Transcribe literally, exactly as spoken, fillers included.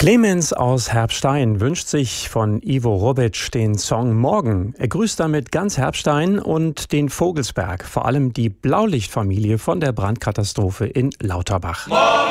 Clemens aus Herbstein wünscht sich von Ivo Robic den Song Morgen. Er grüßt damit ganz Herbstein und den Vogelsberg, vor allem die Blaulichtfamilie von der Brandkatastrophe in Lauterbach. Morgen!